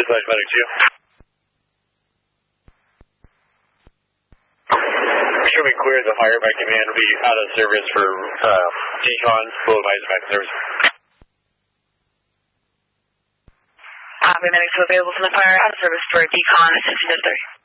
Dispatch Medic 2. Extremely clear, the fire by command will be out of service for decon, full advice back service. Medics available from the fire, out of service for decon, attention to 30.